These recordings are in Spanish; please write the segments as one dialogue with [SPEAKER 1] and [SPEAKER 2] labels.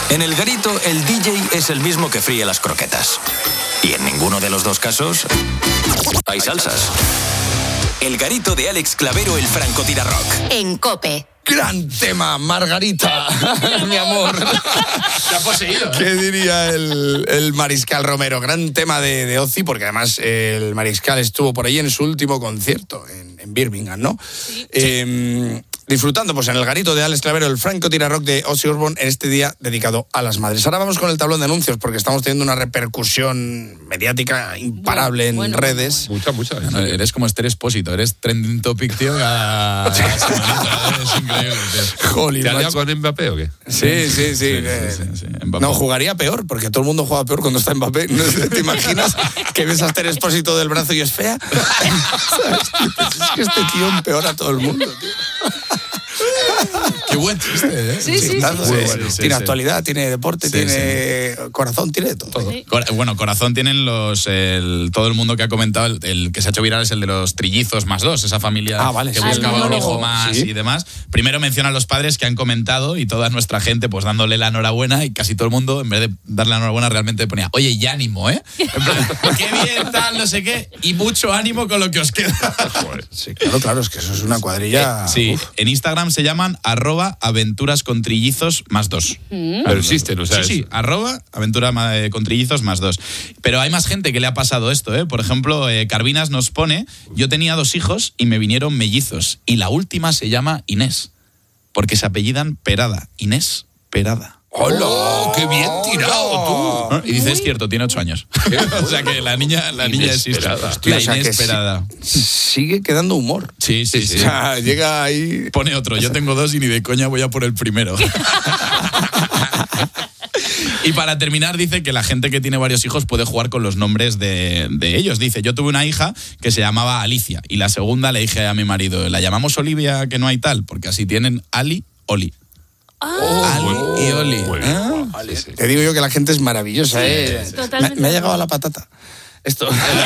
[SPEAKER 1] En el garito, el DJ es el mismo que fríe las croquetas. Y en ninguno de los dos casos hay salsas. El garito de Alex Clavero, el francotirador.
[SPEAKER 2] En COPE.
[SPEAKER 3] Gran tema, Margarita, mi amor.
[SPEAKER 4] Se ha poseído.
[SPEAKER 3] ¿Qué diría el Mariscal Romero? Gran tema de Ozzy, porque además el Mariscal estuvo por ahí en su último concierto, en Birmingham, ¿no? Sí. Disfrutando pues en el garito de Alex Clavero, el francotirador de Ozzy Osbourne, en este día dedicado a las madres. Ahora vamos con el tablón de anuncios, porque estamos teniendo una repercusión mediática imparable en redes.
[SPEAKER 4] Mucha.
[SPEAKER 5] Eres como Esther Expósito, eres trending topic, tío, cada semanita. Es increíble, tío.
[SPEAKER 3] Jolín,
[SPEAKER 4] ¿Te has liado con Mbappé o qué?
[SPEAKER 3] Sí. No, jugaría peor, porque todo el mundo juega peor cuando está Mbappé. ¿No te imaginas que ves a Esther Expósito del brazo y es fea? ¿Sabes? Es que este tío empeora a todo el mundo, tío.
[SPEAKER 5] Qué buen chiste, ¿eh?
[SPEAKER 2] Sí.
[SPEAKER 3] Tiene actualidad, tiene deporte, tiene corazón, tiene de todo.
[SPEAKER 2] Sí.
[SPEAKER 5] Bueno, corazón tienen todo el mundo que ha comentado, el que se ha hecho viral es el de los trillizos más dos, esa familia que buscaba un hijo más y demás. Primero menciona a los padres que han comentado y toda nuestra gente pues dándole la enhorabuena, y casi todo el mundo, en vez de darle la enhorabuena, realmente ponía, oye, y ánimo, ¿eh? En plan, qué bien, tal, no sé qué, y mucho ánimo con lo que os queda.
[SPEAKER 3] Sí, claro, es que eso es una cuadrilla.
[SPEAKER 5] Sí, en Instagram se llaman @aventurascontrillizos más dos.
[SPEAKER 4] Pero existen, o sea.
[SPEAKER 5] Sí, @aventurascontrillizos más dos. Pero hay más gente que le ha pasado esto, ¿eh? Por ejemplo, Carvinas nos pone, yo tenía 2 hijos y me vinieron mellizos. Y la última se llama Inés, porque se apellidan Perada. Inés Perada.
[SPEAKER 4] ¡Hola! ¡Qué bien tirado tú!
[SPEAKER 5] Y dice, es cierto, tiene 8 años. O sea que la niña existe.
[SPEAKER 3] Hostia,
[SPEAKER 5] La Inés Perada.
[SPEAKER 3] Sigue quedando humor.
[SPEAKER 5] Sí.
[SPEAKER 3] O sea, llega ahí.
[SPEAKER 5] Pone otro, yo tengo 2 y ni de coña voy a por el primero. Y para terminar dice que la gente que tiene varios hijos puede jugar con los nombres de ellos. Dice, yo tuve una hija que se llamaba Alicia y la segunda le dije a mi marido, la llamamos Olivia, que no hay tal, porque así tienen Ali, Oli. Ali y Oli.
[SPEAKER 3] Te digo yo que la gente es maravillosa, Me ha llegado a la patata. Esto.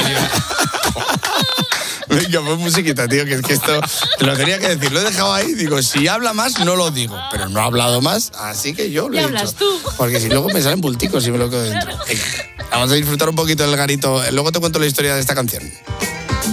[SPEAKER 3] Venga, pues musiquita, tío, que esto te lo tenía que decir. Lo he dejado ahí, digo, si habla más, no lo digo. Pero no ha hablado más, así que yo lo he dicho.
[SPEAKER 2] hablas tú.
[SPEAKER 3] Porque si luego me salen bulticos y me lo quedo dentro. Vamos a disfrutar un poquito del garito. Luego te cuento la historia de esta canción.